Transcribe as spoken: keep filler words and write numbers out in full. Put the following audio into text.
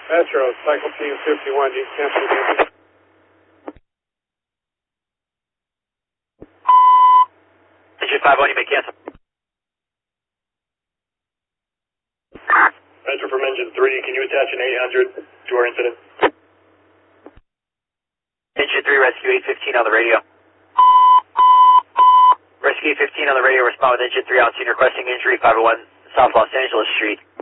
Metro, Cycle Team fifty-one, do you cancel the engine? Engine five one, you may cancel. Metro from Engine three, can you attach an eight hundred to our incident? Engine three, Rescue eight fifteen on the radio. Rescue eight fifteen on the radio, respond with Engine three on scene requesting injury five oh one South Los Angeles Street.